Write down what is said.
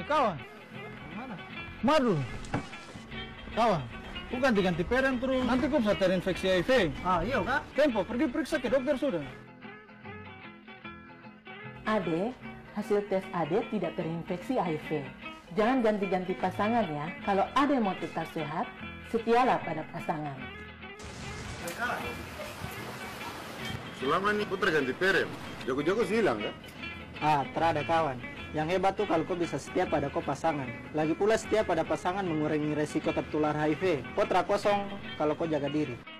Kawan, Mana? madu. Kawan, ku ganti-ganti peren terus. Nanti ku bisa terinfeksi HIV. Ah, iya kak? Tempo, pergi periksa ke dokter sudah. Ade, hasil tes Ade tidak terinfeksi HIV. Jangan ganti-ganti pasangan ya. Kalau Ade mau tetap sehat, setialah pada pasangan. Selama ini putra ganti peren, jago-jago sih hilang kan? Ah, terada kawan. Yang hebat tuh kalau kau bisa setia pada kau pasangan. Lagi pula setia pada pasangan mengurangi resiko tertular HIV. Kau kosong kalau kau jaga diri.